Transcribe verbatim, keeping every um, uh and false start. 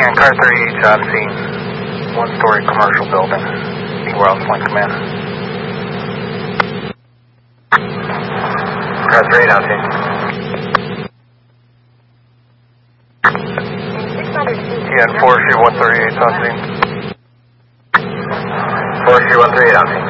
And car thirty-eight on scene. One-story commercial building. Anywhere else, Flight Command. Car thirty-eight on scene. T N four C one thirty-eight on scene. four C one thirty-eight on scene.